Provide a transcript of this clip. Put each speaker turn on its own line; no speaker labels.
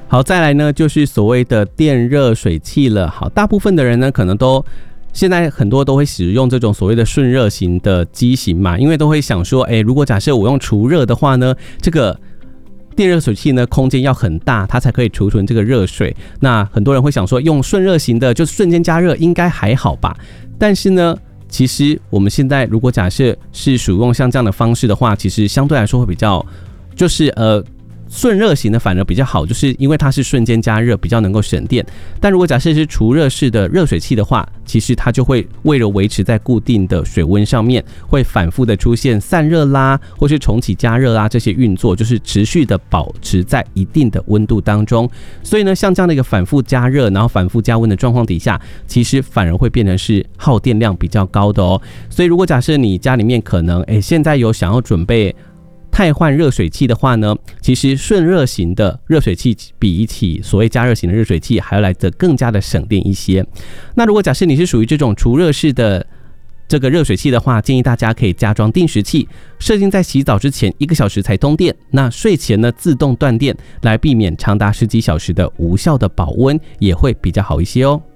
好，再来呢就是所谓的电热水器了。好，大部分的人呢可能都现在很多都会使用这种所谓的顺热型的机型嘛，因为都会想说，如果假设我用除热的话呢，这个电热水器呢空间要很大，它才可以储存这个热水。那很多人会想说，用顺热型的就是瞬间加热应该还好吧？但是呢，其实我们现在如果假设是使用像这样的方式的话，其实相对来说会比较就是顺热型的反而比较好，就是因为它是瞬间加热，比较能够省电。但如果假设是除热式的热水器的话，其实它就会为了维持在固定的水温上面，会反复的出现散热啦，或是重启加热啦，这些运作就是持续的保持在一定的温度当中。所以呢，像这样的一个反复加热，然后反复加温的状况底下，其实反而会变成是耗电量比较高的哦。所以如果假设你家里面可能现在有想要准备汰换热水器的话呢，其实顺热型的热水器比起所谓加热型的热水器还要来得更加的省电一些。那如果假设你是属于这种除热式的这个热水器的话，建议大家可以加装定时器，设定在洗澡之前1个小时才通电，那睡前呢自动断电，来避免长达10几小时的无效的保温，也会比较好一些哦。